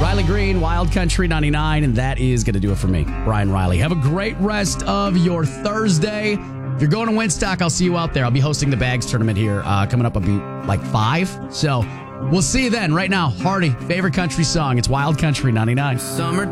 Riley Green, Wild Country 99, and that is going to do it for me, Brian Riley. Have a great rest of your Thursday. If you're going to Winstock, I'll see you out there. I'll be hosting the Bags tournament here coming up like 5. So we'll see you then. Right now, Hardy, favorite country song. It's Wild Country 99. Summer